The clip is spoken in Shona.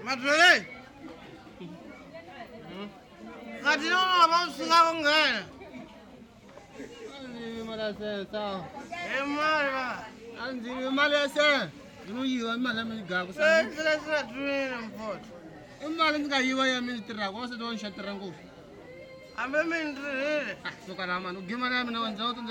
Madre. Kati no ba usika ngana. Anzi mala sa. Emara. Anzi mala sa. Yiwa mala mi ga ku sa. Sela tuwe mpot. Mala mi ga yiwa ya minister ra ko sa don shatrangu. Ambe minister. So kana manu gimana mi na wanzo